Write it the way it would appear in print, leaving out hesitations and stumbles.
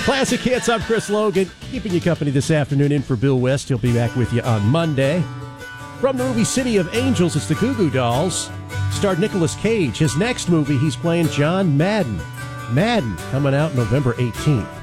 Classic Hits, I'm Chris Logan, keeping you company this afternoon in for Bill West. He'll be back with you on Monday. From the movie City of Angels, it's the Goo Goo Dolls. Starred Nicolas Cage. His next movie, he's playing John Madden. Madden, coming out November 18th.